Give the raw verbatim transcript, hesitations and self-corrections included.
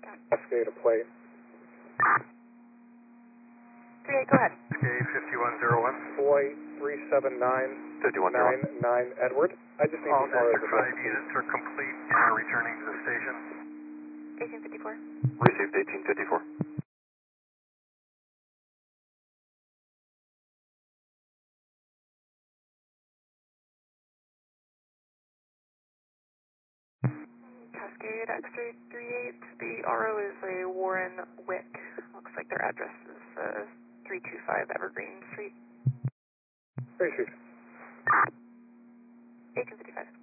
Cascade a plate. three eight, go ahead. Cascade fifty-one oh one. Flight three seven nine nine nine Edward. I just need All to know District five units are complete and are returning to the station. eighteen fifty-four. Received eighteen fifty-four. Cascade X three three eight. The R O is a Warren Wick. Looks like their address is uh, three two five Evergreen Street. Appreciate it. eighteen fifty-five.